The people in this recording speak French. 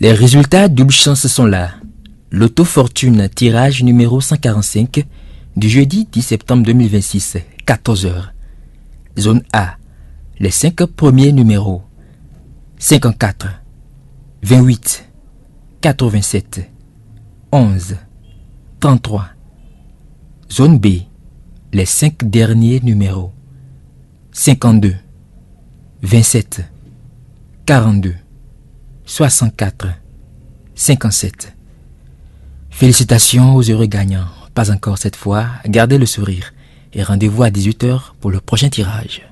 Les résultats double chance sont là. Loto Fortune tirage numéro 145 du jeudi 10 septembre 2026, 14h. Zone A, les 5 premiers numéros. 54, 28, 87, 11, 33. Zone B, les 5 derniers numéros. 52, 27, 42, 64, 57. Félicitations aux heureux gagnants. Pas encore cette fois, gardez le sourire et rendez-vous à 18h pour le prochain tirage.